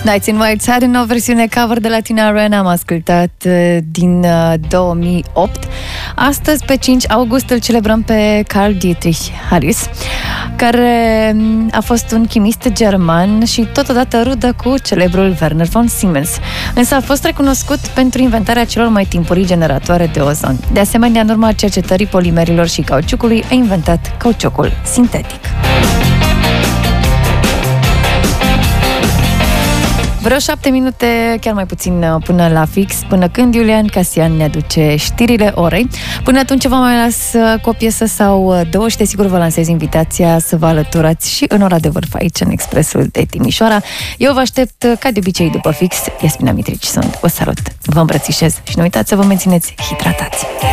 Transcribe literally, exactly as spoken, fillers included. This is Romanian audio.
Nights in Whiteside, o versiune cover de la Tina Arena, am ascultat din două mii opt. Astăzi, pe cinci august, îl celebrăm pe Carl Dietrich Harris, care a fost un chimist german și totodată rudă cu celebrul Werner von Siemens. Însă a fost recunoscut pentru inventarea celor mai timpurii generatoare de ozon. De asemenea, în urma cercetării polimerilor și cauciucului, a inventat cauciucul sintetic. Vreo șapte minute, chiar mai puțin până la fix, până când Iulian Casian ne aduce știrile orei. Până atunci vă mai las cu o piesă sau două și desigur vă lansez invitația să vă alăturați și în ora de vârf aici, în Expresul de Timișoara. Eu vă aștept ca de obicei după fix. Iasmina Mitrici sunt. Vă salut, vă îmbrățișez și nu uitați să vă mențineți hidratați.